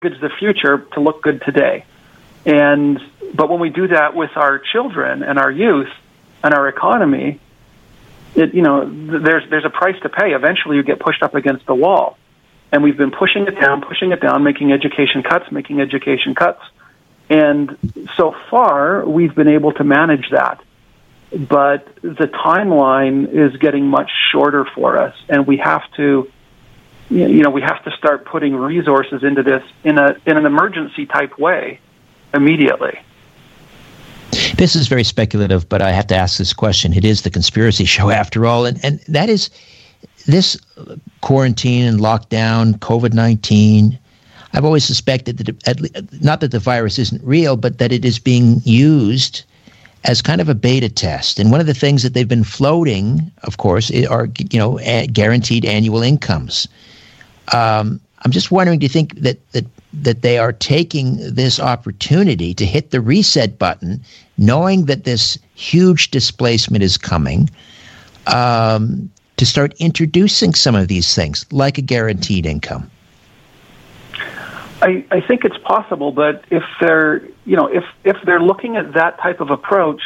good the future to look good today. But when we do that with our children and our youth and our economy, there's a price to pay. Eventually, you get pushed up against the wall, and we've been pushing it down, making education cuts, and so far we've been able to manage that. But the timeline is getting much shorter for us, and we have to start putting resources into this in an emergency type way immediately. This is very speculative, but I have to ask this question. It is the Conspiracy Show after all, and that is this quarantine and lockdown, COVID-19. I've always suspected that, not that the virus isn't real, but that it is being used as kind of a beta test. And one of the things that they've been floating, of course, are guaranteed annual incomes. I'm just wondering, do you think that they are taking this opportunity to hit the reset button, knowing that this huge displacement is coming, to start introducing some of these things, like a guaranteed income? I think it's possible, but if they're looking at that type of approach,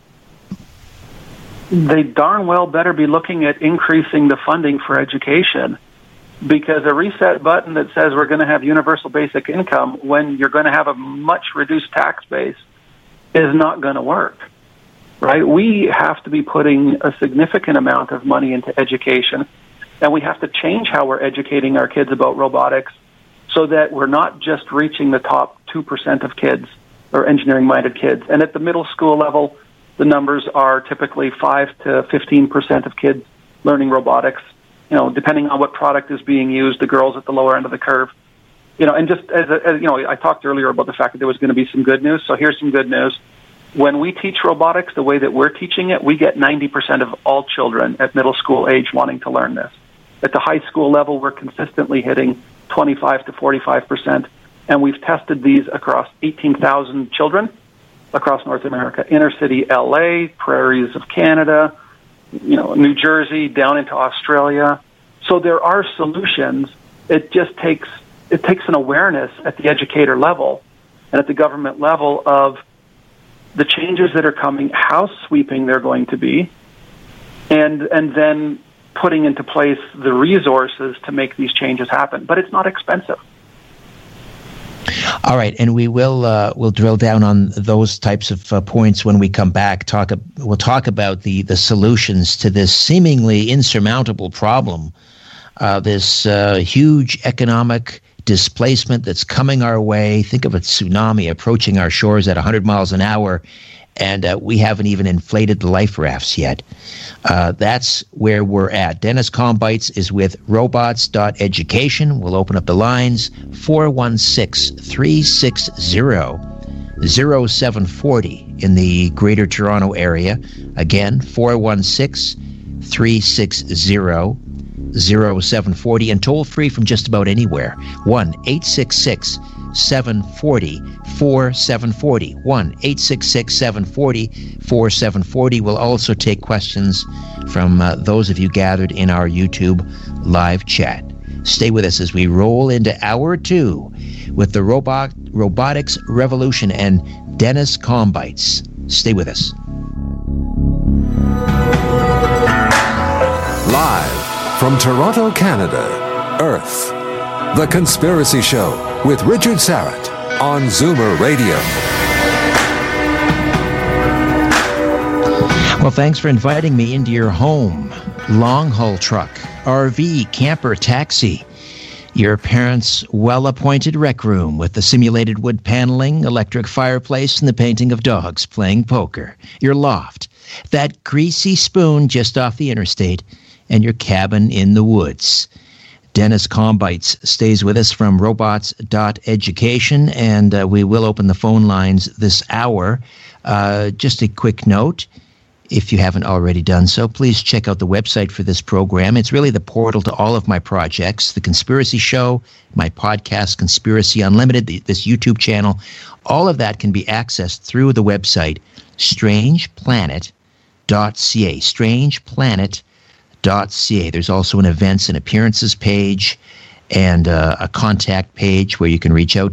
they darn well better be looking at increasing the funding for education, because a reset button that says we're going to have universal basic income when you're going to have a much reduced tax base is not going to work, right? We have to be putting a significant amount of money into education, and we have to change how we're educating our kids about robotics, so that we're not just reaching the top 2% of kids or engineering-minded kids. And at the middle school level, the numbers are typically 5 to 15% of kids learning robotics, depending on what product is being used, the girls at the lower end of the curve. And just as I talked earlier about the fact that there was going to be some good news, so here's some good news. When we teach robotics the way that we're teaching it, we get 90% of all children at middle school age wanting to learn this. At the high school level, we're consistently hitting 25 to 45%, and we've tested these across 18,000 children across North America, inner city LA, prairies of Canada, New Jersey, down into Australia. So there are solutions. It just takes an awareness at the educator level and at the government level of the changes that are coming, how sweeping they're going to be, and then putting into place the resources to make these changes happen. But it's not expensive. All right, and we will we'll drill down on those types of points when we come back. We'll talk about the solutions to this seemingly insurmountable problem, this huge economic displacement that's coming our way. Think of a tsunami approaching our shores at 100 miles an hour, and we haven't even inflated the life rafts yet. That's where we're at. Dennis Combites is with robots.education. We'll open up the lines, 416-360-0740 in the Greater Toronto area. Again, 416-360-0740, and toll free from just about anywhere. 1-866-740-4740. 1-866-740-4740. We'll also take questions from those of you gathered in our YouTube live chat. Stay with us as we roll into Hour 2 with the robotics revolution and Dennis Combites. Stay with us. Live from Toronto, Canada, Earth, The Conspiracy Show with Richard Syrett on Zoomer Radio. Well, thanks for inviting me into your home. Long-haul truck, RV, camper, taxi. Your parents' well-appointed rec room with the simulated wood paneling, electric fireplace, and the painting of dogs playing poker. Your loft, that greasy spoon just off the interstate, and your cabin in the woods. Dennis Combites stays with us from robots.education, and we will open the phone lines this hour. Just a quick note, if you haven't already done so, please check out the website for this program. It's really the portal to all of my projects, The Conspiracy Show, my podcast, Conspiracy Unlimited, this YouTube channel. All of that can be accessed through the website, strangeplanet.ca. There's also an events and appearances page, and a contact page where you can reach out